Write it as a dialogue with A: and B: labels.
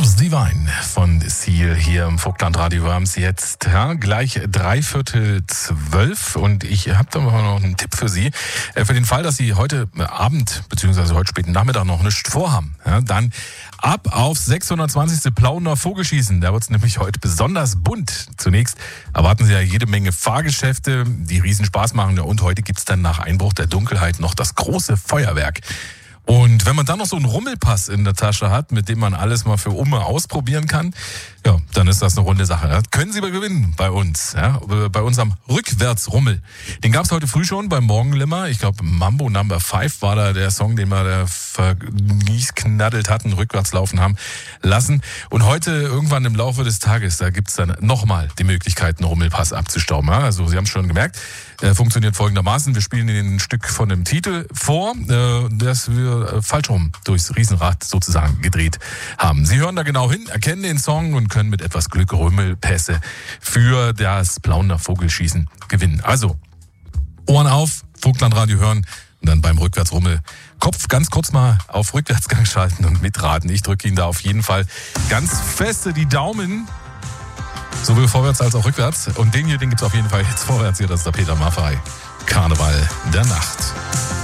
A: Love's Divine von Seal hier im Vogtlandradio. Wir haben es jetzt gleich 11:45 und ich habe da noch einen Tipp für Sie. Für den Fall, dass Sie heute Abend bzw. heute späten Nachmittag noch nichts vorhaben, dann ab aufs 620. Plauener Vogelschießen. Da wird es nämlich heute besonders bunt. Zunächst erwarten Sie ja jede Menge Fahrgeschäfte, die riesen Spaß machen. Und heute gibt es dann nach Einbruch der Dunkelheit noch das große Feuerwerk. Und wenn man dann noch so einen Rummelpass in der Tasche hat, mit dem man alles mal für Umme ausprobieren kann, ja, dann ist das eine runde Sache. Das können Sie gewinnen bei uns, bei unserem Rückwärtsrummel. Den gab es heute früh schon beim Morgenlimmer. Ich glaube, Mambo Number 5 war da der Song, den wir da verknaddelt hatten, rückwärts laufen haben lassen. Und heute irgendwann im Laufe des Tages, da gibt's dann nochmal die Möglichkeit, einen Rummelpass abzustauben. Also Sie haben es schon gemerkt, funktioniert folgendermaßen. Wir spielen Ihnen ein Stück von dem Titel vor, das wir falsch rum durchs Riesenrad sozusagen gedreht haben. Sie hören da genau hin, erkennen den Song und können mit etwas Glück Rummelpässe für das Plauener Vogelschießen gewinnen. Also, Ohren auf, Vogtlandradio hören und dann beim Rückwärtsrummel Kopf ganz kurz mal auf Rückwärtsgang schalten und mitraten. Ich drücke Ihnen da auf jeden Fall ganz feste die Daumen, sowohl vorwärts als auch rückwärts. Und den gibt's auf jeden Fall jetzt vorwärts hier, das ist der Peter Maffay. Karneval der Nacht.